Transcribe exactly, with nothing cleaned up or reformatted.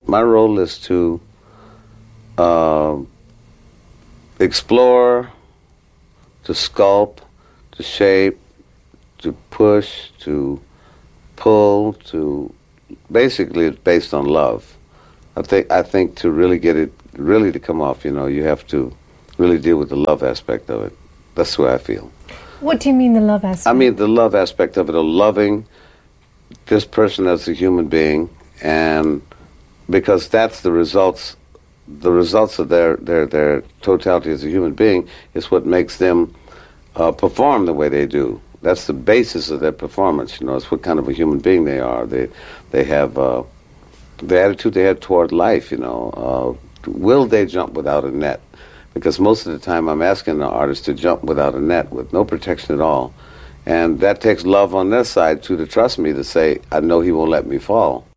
my role is to uh, explore, to sculpt, to shape, to push, to pull, to basically it's based on love. I think I think to really get it, really to come off, you know, you have to really deal with the love aspect of it. That's the way I feel. What do you mean the love aspect? I mean the love aspect of it, of loving this person as a human being, and because that's the results, the results of their, their, their totality as a human being is what makes them uh, perform the way they do. That's the basis of their performance. You know, it's what kind of a human being they are. They they have uh, the attitude they have toward life. You know, uh, will they jump without a net? Because most of the time I'm asking the artist to jump without a net, with no protection at all. And that takes love on their side, too, to trust me, to say, I know he won't let me fall.